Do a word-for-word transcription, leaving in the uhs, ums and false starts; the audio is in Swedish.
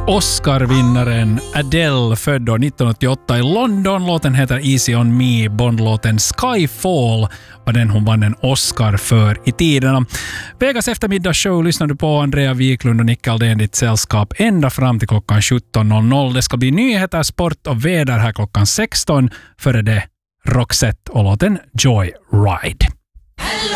Oscar-vinnaren Adele, född nittonhundraåttioåtta i London. Låten heter Easy on Me. Bondlåten Skyfall var den hon vann en Oscar för i tiderna. Vegas eftermiddagsshow lyssnar du på. Andrea Wiklund och Nick Aldén, ditt sällskap ända fram till klockan sjutton noll noll. Det ska bli nyheter, sport och väder här klockan sexton. Före det Roxette och låten Joy Ride.